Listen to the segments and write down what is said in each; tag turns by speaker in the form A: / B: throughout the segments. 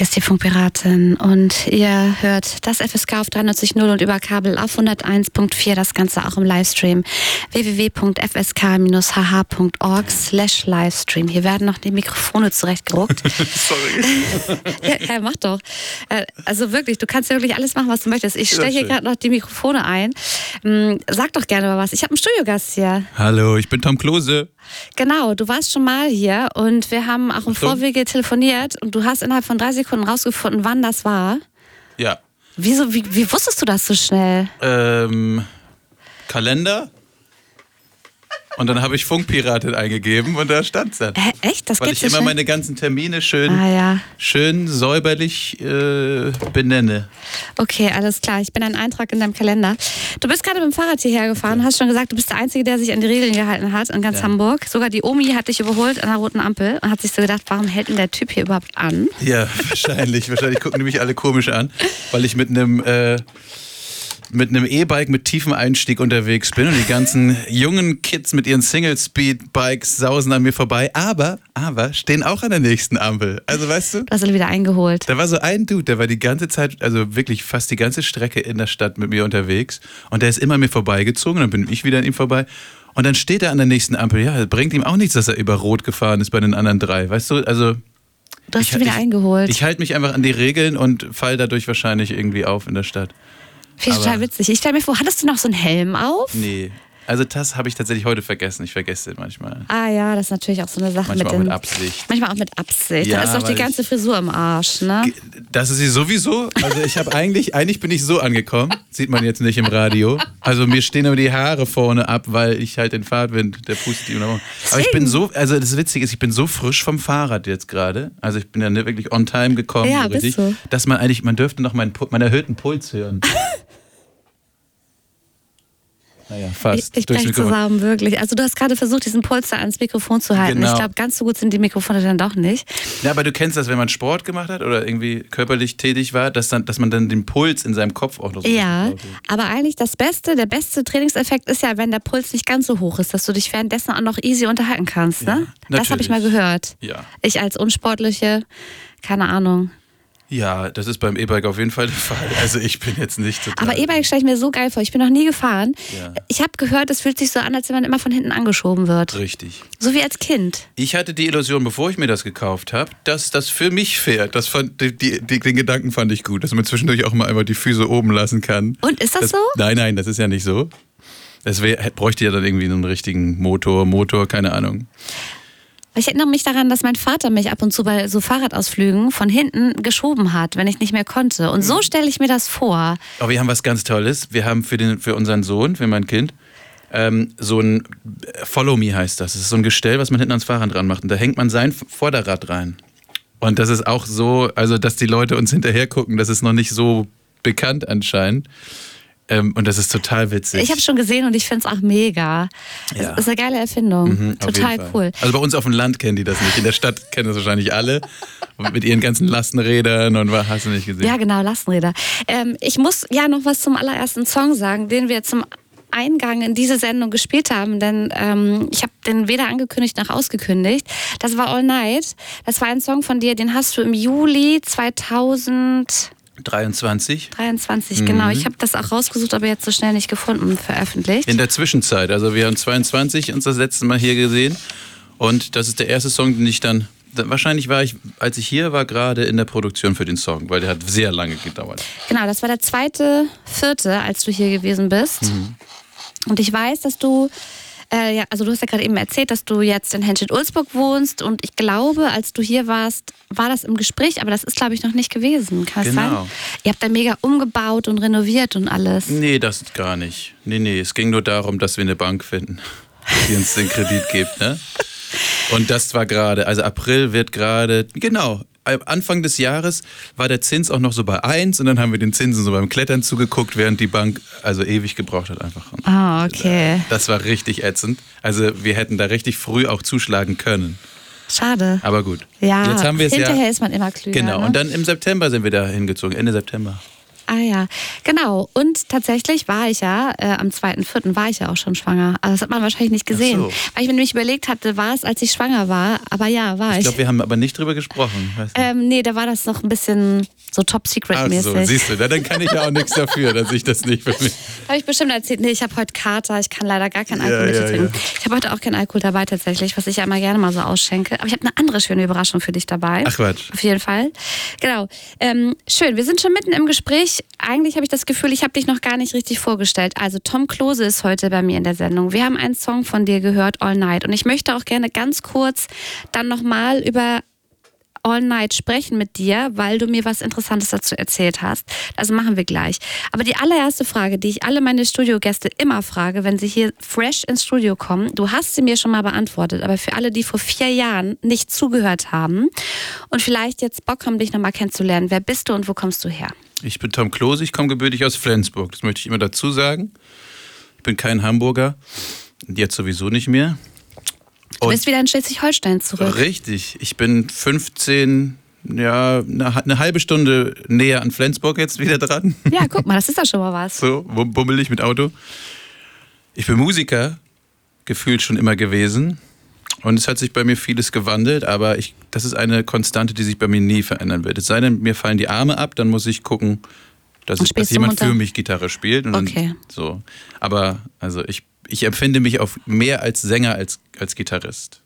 A: Hier ist die Funkpiratin und ihr hört das FSK auf 93.0 und über Kabel auf 101.4, das Ganze auch im Livestream www.fsk-hh.org/Livestream. Hier werden noch die Mikrofone zurechtgeruckt.
B: Sorry.
A: Ja, mach doch. Also wirklich, du kannst ja wirklich alles machen, was du möchtest. Ich stelle hier gerade noch die Mikrofone ein. Sag doch gerne mal was. Ich habe einen Studiogast hier.
B: Hallo, ich bin Tom Klose.
A: Genau, du warst schon mal hier und wir haben auch im Vorwege telefoniert und du hast innerhalb von 3 Sekunden rausgefunden, wann das war.
B: Ja.
A: Wieso, wie wusstest du das so schnell?
B: Kalender. Und dann habe ich Funkpiratin eingegeben und da stand es dann.
A: Echt? Das
B: Weil
A: geht
B: ich
A: so
B: immer
A: schnell?
B: meine ganzen Termine schön säuberlich benenne.
A: Okay, alles klar. Ich bin ein Eintrag in deinem Kalender. Du bist gerade mit dem Fahrrad hierher gefahren, hast schon gesagt, du bist der Einzige, der sich an die Regeln gehalten hat in ganz Hamburg. Sogar die Omi hat dich überholt an der roten Ampel und hat sich so gedacht, warum hält denn der Typ hier überhaupt an?
B: Ja, wahrscheinlich. Wahrscheinlich gucken die mich alle komisch an, weil ich mit einem E-Bike mit tiefem Einstieg unterwegs bin und die ganzen jungen Kids mit ihren Single-Speed-Bikes sausen an mir vorbei, aber stehen auch an der nächsten Ampel. Also weißt du?
A: Du hast ihn wieder eingeholt.
B: Da war so ein Dude, der war die ganze Zeit, also wirklich fast die ganze Strecke in der Stadt mit mir unterwegs und der ist immer an mir vorbeigezogen, dann bin ich wieder an ihm vorbei und dann steht er an der nächsten Ampel. Ja, das bringt ihm auch nichts, dass er über Rot gefahren ist bei den anderen 3, weißt du? Also
A: Du hast ihn wieder eingeholt.
B: Ich halte mich einfach an die Regeln und falle dadurch wahrscheinlich irgendwie auf in der Stadt.
A: Finde ich total witzig. Ich stelle mir vor, hattest du noch so einen Helm auf?
B: Nee. Also das habe ich tatsächlich heute vergessen. Ich vergesse den manchmal.
A: Ah ja, das ist natürlich auch so eine Sache
B: Manchmal
A: mit
B: auch mit Absicht.
A: Manchmal auch mit Absicht.
B: Ja,
A: da ist doch die ganze Frisur im Arsch, ne?
B: Das ist sie sowieso. Also ich habe eigentlich bin ich so angekommen. Sieht man jetzt nicht im Radio. Also mir stehen aber die Haare vorne ab, weil ich halt den Fahrtwind, der pustet ihm. Aber ich bin so, also das Witzige ist, ich bin so frisch vom Fahrrad jetzt gerade. Also ich bin ja wirklich on time gekommen.
A: Ja,
B: so richtig,
A: bist du.
B: dass man dürfte noch meinen erhöhten Puls hören. Naja, fast.
A: Ich breche zusammen, wirklich. Also du hast gerade versucht, diesen Puls da ans Mikrofon zu halten.
B: Genau.
A: Ich glaube, ganz so gut sind die Mikrofone dann doch nicht.
B: Ja, aber du kennst das, wenn man Sport gemacht hat oder irgendwie körperlich tätig war, dass man dann den Puls in seinem Kopf auch noch so...
A: Ja, aber eigentlich der beste Trainingseffekt ist ja, wenn der Puls nicht ganz so hoch ist, dass du dich währenddessen auch noch easy unterhalten kannst, ne?
B: Ja,
A: das habe ich mal gehört.
B: Ja.
A: Ich als Unsportliche, keine Ahnung.
B: Ja, das ist beim E-Bike auf jeden Fall der Fall. Also ich bin jetzt nicht total...
A: Aber E-Bike stelle ich mir so geil vor. Ich bin noch nie gefahren.
B: Ja.
A: Ich habe gehört, es fühlt sich so an, als wenn man immer von hinten angeschoben wird.
B: Richtig.
A: So wie als Kind.
B: Ich hatte die Illusion, bevor ich mir das gekauft habe, dass das für mich fährt. Den Gedanken fand ich gut, dass man zwischendurch auch mal einfach die Füße oben lassen kann.
A: Und ist das so?
B: Nein, das ist ja nicht so. Das bräuchte ja dann irgendwie einen richtigen Motor, keine Ahnung.
A: Ich erinnere mich daran, dass mein Vater mich ab und zu bei so Fahrradausflügen von hinten geschoben hat, wenn ich nicht mehr konnte. Und so stelle ich mir das vor.
B: Aber wir haben was ganz Tolles. Wir haben für unseren Sohn, für mein Kind, so ein Follow Me heißt das. Das ist so ein Gestell, was man hinten ans Fahrrad dran macht. Und da hängt man sein Vorderrad rein. Und das ist auch so, also dass die Leute uns hinterher gucken, das ist noch nicht so bekannt anscheinend. Und das ist total witzig.
A: Ich habe schon gesehen und ich finde es auch mega.
B: Ja.
A: Das ist eine geile Erfindung. Total cool.
B: Also bei uns auf dem Land kennen die das nicht. In der Stadt kennen das wahrscheinlich alle. Mit ihren ganzen Lastenrädern und was hast du nicht gesehen?
A: Ja, genau, Lastenräder. Ich muss ja noch was zum allerersten Song sagen, den wir zum Eingang in diese Sendung gespielt haben, denn ich habe den weder angekündigt noch ausgekündigt. Das war All Night. Das war ein Song von dir, den hast du im Juli 2023, genau. Ich habe das auch rausgesucht, aber jetzt so schnell nicht gefunden, veröffentlicht.
B: In der Zwischenzeit, also wir haben 22 uns das letzte Mal hier gesehen und das ist der erste Song, den ich dann, wahrscheinlich war ich, als ich hier war, gerade in der Produktion für den Song, weil der hat sehr lange gedauert.
A: Genau, das war der 2.4., als du hier gewesen bist. Und ich weiß, dass du also du hast ja gerade eben erzählt, dass du jetzt in Henstedt-Ulzburg wohnst und ich glaube, als du hier warst, war das im Gespräch, aber das ist, glaube ich, noch nicht gewesen. Kann das sein? Ihr habt da mega umgebaut und renoviert und alles.
B: Nee, das gar nicht. Nee, es ging nur darum, dass wir eine Bank finden, die uns den Kredit gibt, ne? Und das war gerade, also April wird gerade, genau, Anfang des Jahres war der Zins auch noch so bei 1 und dann haben wir den Zinsen so beim Klettern zugeguckt, während die Bank also ewig gebraucht hat einfach.
A: Ah, okay.
B: Das war richtig ätzend. Also wir hätten da richtig früh auch zuschlagen können.
A: Schade.
B: Aber gut.
A: Ja,
B: jetzt haben wir es
A: hinterher ist man immer klüger.
B: Genau,
A: ne?
B: und dann im September sind wir da hingezogen, Ende September.
A: Ah ja, genau. Und tatsächlich war ich ja, am 2.4. war ich ja auch schon schwanger. Also das hat man wahrscheinlich nicht gesehen.
B: Ach so.
A: Weil ich mir nämlich überlegt hatte, war es, als ich schwanger war? Aber ja, war ich.
B: Ich glaube, wir haben aber nicht drüber gesprochen. Weißt du?
A: Nee, da war das noch ein bisschen so Top-Secret-mäßig.
B: Ach so, siehst du, dann kann ich ja auch nichts dafür, dass ich das nicht für mich...
A: Habe ich bestimmt erzählt, nee, ich habe heute Kater, ich kann leider gar keinen Alkohol mit trinken. Ich habe heute auch keinen Alkohol dabei tatsächlich, was ich ja immer gerne mal so ausschenke. Aber ich habe eine andere schöne Überraschung für dich dabei.
B: Ach Quatsch.
A: Auf jeden Fall. Genau. Schön, wir sind schon mitten im Gespräch. Eigentlich habe ich das Gefühl, ich habe dich noch gar nicht richtig vorgestellt. Also Tom Klose ist heute bei mir in der Sendung. Wir haben einen Song von dir gehört, All Night. Und ich möchte auch gerne ganz kurz dann nochmal über All Night sprechen mit dir, weil du mir was Interessantes dazu erzählt hast. Das machen wir gleich. Aber die allererste Frage, die ich alle meine Studiogäste immer frage, wenn sie hier fresh ins Studio kommen, du hast sie mir schon mal beantwortet, aber für alle, die vor 4 Jahren nicht zugehört haben und vielleicht jetzt Bock haben, dich nochmal kennenzulernen, wer bist du und wo kommst du her?
B: Ich bin Tom Klose, ich komme gebürtig aus Flensburg. Das möchte ich immer dazu sagen. Ich bin kein Hamburger. Jetzt sowieso nicht mehr.
A: Du bist wieder in Schleswig-Holstein zurück.
B: Richtig. Ich bin 15, eine halbe Stunde näher an Flensburg jetzt wieder dran.
A: Ja, guck mal, das ist ja schon mal was.
B: So, bummelig mit Auto. Ich bin Musiker, gefühlt schon immer gewesen. Und es hat sich bei mir vieles gewandelt, aber das ist eine Konstante, die sich bei mir nie verändern wird. Es sei denn, mir fallen die Arme ab, dann muss ich gucken, dass jemand für mich Gitarre spielt. Und
A: okay.
B: Dann, so. Aber also ich empfinde mich auf mehr als Sänger als Gitarrist.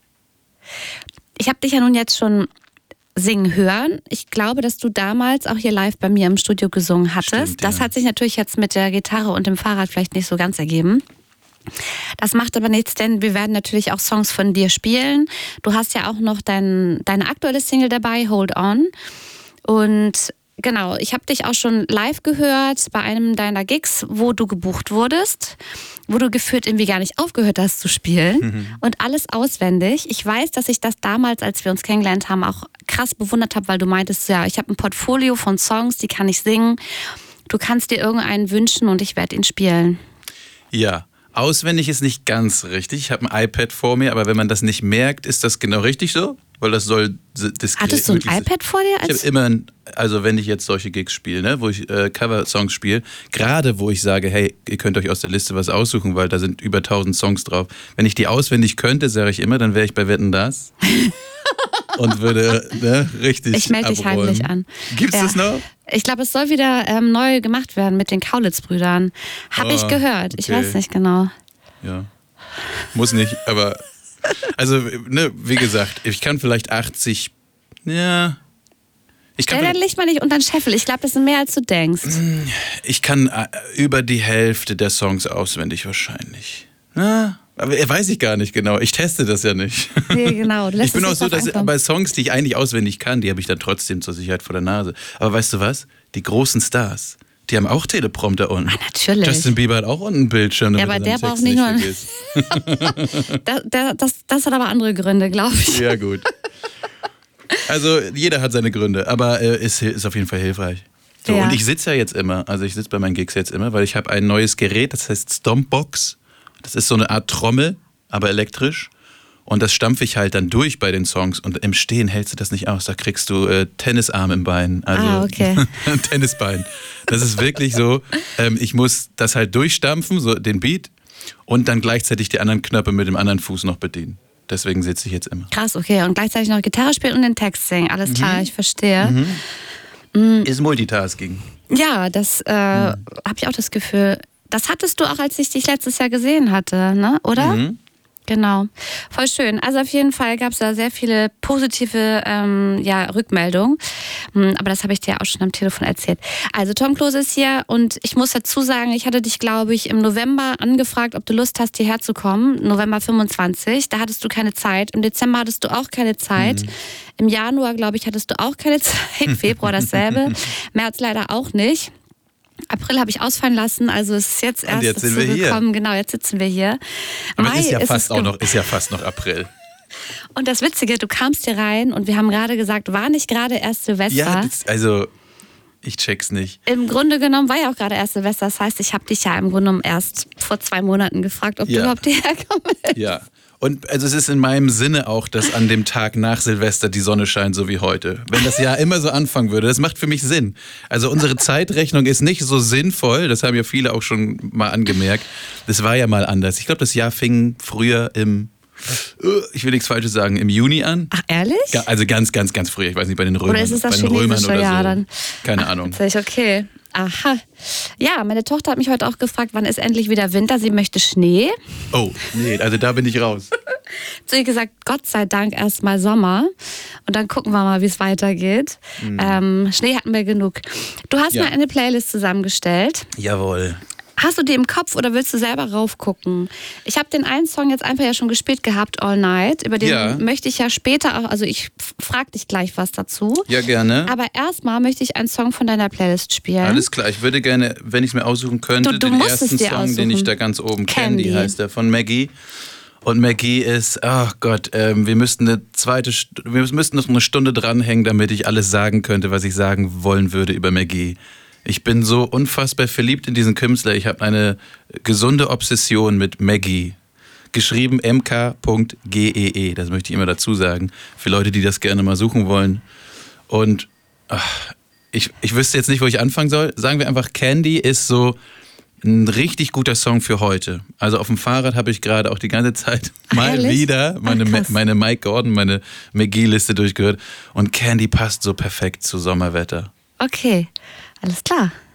A: Ich habe dich ja nun jetzt schon singen hören. Ich glaube, dass du damals auch hier live bei mir im Studio gesungen hattest.
B: Stimmt, ja.
A: Das hat sich natürlich jetzt mit der Gitarre und dem Fahrrad vielleicht nicht so ganz ergeben. Das macht aber nichts, denn wir werden natürlich auch Songs von dir spielen. Du hast ja auch noch deine aktuelle Single dabei, Hold On. Und genau, ich habe dich auch schon live gehört bei einem deiner Gigs, wo du gebucht wurdest, wo du gefühlt irgendwie gar nicht aufgehört hast zu spielen und alles auswendig. Ich weiß, dass ich das damals, als wir uns kennengelernt haben, auch krass bewundert habe, weil du meintest, ja, ich habe ein Portfolio von Songs, die kann ich singen. Du kannst dir irgendeinen wünschen und ich werde ihn spielen.
B: Ja. Auswendig ist nicht ganz richtig. Ich habe ein iPad vor mir, aber wenn man das nicht merkt, ist das genau richtig so? Weil das soll diskret.
A: Hattest du ein iPad vor dir?
B: Ich habe immer, also wenn ich jetzt solche Gigs spiele, ne, wo ich Cover-Songs spiele, gerade wo ich sage, hey, ihr könnt euch aus der Liste was aussuchen, weil da sind über 1000 Songs drauf. Wenn ich die auswendig könnte, sage ich immer, dann wäre ich bei Wetten, dass und würde richtig
A: Ich melde dich heimlich an.
B: Gibt's das noch?
A: Ich glaube, es soll wieder neu gemacht werden mit den Kaulitz-Brüdern. Habe ich gehört. Ich weiß nicht genau.
B: Ja. Muss nicht, aber also, ne, wie gesagt, ich kann vielleicht 80, ja.
A: Dann leg mal nicht unter den Scheffel. Ich glaube, das sind mehr, als du denkst.
B: Ich kann über die Hälfte der Songs auswendig wahrscheinlich. Ja, aber weiß ich gar nicht genau. Ich teste das ja nicht.
A: Nee, genau.
B: Ich bin auch so, dass bei Songs, die ich eigentlich auswendig kann, die habe ich dann trotzdem zur Sicherheit vor der Nase. Aber weißt du was? Die großen Stars, die haben auch Teleprompter unten.
A: Ah, natürlich.
B: Justin Bieber hat auch unten einen Bildschirm.
A: Ja, aber der braucht nicht nur... das hat aber andere Gründe, glaube ich.
B: Ja, gut. Also jeder hat seine Gründe, aber ist auf jeden Fall hilfreich. So, ja. Und ich sitze ja jetzt immer, also ich sitze bei meinen Gigs jetzt immer, weil ich habe ein neues Gerät, das heißt Stompbox. Das ist so eine Art Trommel, aber elektrisch. Und das stampfe ich halt dann durch bei den Songs. Und im Stehen hältst du das nicht aus. Da kriegst du Tennisarm im Bein. Also
A: okay.
B: Tennisbein. Das ist wirklich so, ich muss das halt durchstampfen, so den Beat. Und dann gleichzeitig die anderen Knöpfe mit dem anderen Fuß noch bedienen. Deswegen sitze ich jetzt immer.
A: Krass, okay. Und gleichzeitig noch Gitarre spielen und den Text singen. Alles klar, ich verstehe.
B: Ist Multitasking.
A: Ja, das habe ich auch das Gefühl. Das hattest du auch, als ich dich letztes Jahr gesehen hatte, ne? Oder? Genau. Voll schön. Also auf jeden Fall gab es da sehr viele positive Rückmeldungen. Aber das habe ich dir auch schon am Telefon erzählt. Also Tom Klose ist hier und ich muss dazu sagen, ich hatte dich, glaube ich, im November angefragt, ob du Lust hast, hierher zu kommen. November 25. Da hattest du keine Zeit. Im Dezember hattest du auch keine Zeit. Im Januar, glaube ich, hattest du auch keine Zeit. Februar dasselbe. März leider auch nicht. April habe ich ausfallen lassen, also es ist jetzt erst
B: dazu gekommen.
A: Genau, jetzt sitzen wir hier.
B: Aber Mai ist ja fast noch April.
A: Und das Witzige, du kamst hier rein und wir haben gerade gesagt, war nicht gerade erst Silvester?
B: Ja, ich check's nicht.
A: Im Grunde genommen war ja auch gerade erst Silvester, das heißt, ich habe dich ja im Grunde genommen erst vor 2 Monaten gefragt, ob du überhaupt hierher kommen willst.
B: Ja, Und also es ist in meinem Sinne auch, dass an dem Tag nach Silvester die Sonne scheint, so wie heute. Wenn das Jahr immer so anfangen würde, das macht für mich Sinn. Also unsere Zeitrechnung ist nicht so sinnvoll, das haben ja viele auch schon mal angemerkt. Das war ja mal anders. Ich glaube, das Jahr fing früher ich will nichts Falsches sagen, im Juni an.
A: Ach, ehrlich?
B: Ja, also ganz, ganz, ganz früh. Ich weiß nicht, bei den Römern.
A: Oder ist es das
B: bei den Römern
A: chinesische
B: oder
A: Jahr
B: so.
A: dann?
B: Keine Ahnung.
A: Okay. Aha. Ja, meine Tochter hat mich heute auch gefragt, wann ist endlich wieder Winter? Sie möchte Schnee.
B: Oh, nee, also da bin ich raus.
A: Zu ihr gesagt, Gott sei Dank erstmal Sommer. Und dann gucken wir mal, wie es weitergeht. Schnee hatten wir genug. Du hast mir eine Playlist zusammengestellt.
B: Jawohl.
A: Hast du die im Kopf oder willst du selber raufgucken? Ich habe den einen Song jetzt einfach ja schon gespielt gehabt, All Night. Über den möchte ich ja später auch, also ich frage dich gleich was dazu.
B: Ja, gerne.
A: Aber erstmal möchte ich einen Song von deiner Playlist spielen.
B: Alles klar, ich würde gerne, wenn ich es mir aussuchen könnte,
A: Du
B: den
A: musst
B: ersten
A: es dir
B: Song,
A: aussuchen.
B: den ich da ganz oben kenne, die heißt der von Maggie. Und Maggie ist, ach Gott, wir müssten noch eine Stunde dranhängen, damit ich alles sagen könnte, was ich sagen wollen würde über Maggie. Ich bin so unfassbar verliebt in diesen Künstler. Ich habe eine gesunde Obsession mit Maggie. Geschrieben mk.gee. Das möchte ich immer dazu sagen. Für Leute, die das gerne mal suchen wollen. Und ich wüsste jetzt nicht, wo ich anfangen soll. Sagen wir einfach, Candy ist so ein richtig guter Song für heute. Also auf dem Fahrrad habe ich gerade auch die ganze Zeit wieder meine Mike Gordon, meine Maggie-Liste durchgehört. Und Candy passt so perfekt zu Sommerwetter.
A: Okay, alles klar.